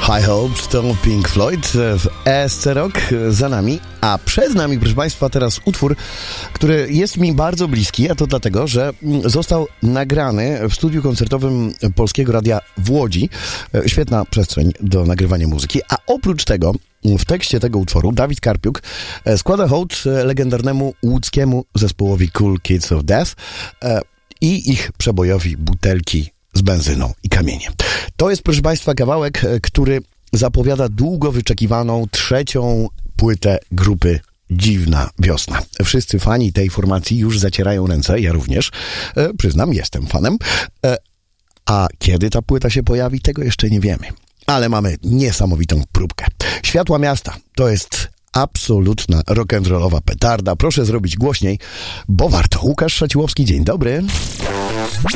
High Hopes to Pink Floyd w ESC Rock za nami, a przed nami, proszę Państwa, teraz utwór, który jest mi bardzo bliski, a to dlatego, że został nagrany w studiu koncertowym Polskiego Radia w Łodzi. Świetna przestrzeń do nagrywania muzyki, a oprócz tego w tekście tego utworu Dawid Karpiuk składa hołd legendarnemu łódzkiemu zespołowi Cool Kids of Death i ich przebojowi Butelki z benzyną i kamieniem. To jest, proszę Państwa, kawałek, który zapowiada długo wyczekiwaną trzecią płytę grupy Dziwna Wiosna. Wszyscy fani tej formacji już zacierają ręce, ja również. Przyznam, jestem fanem. A kiedy ta płyta się pojawi, tego jeszcze nie wiemy. Ale mamy niesamowitą próbkę. Światła miasta to jest absolutna rock'n'rollowa petarda. Proszę zrobić głośniej, bo warto. Łukasz Szaciłowski, dzień dobry.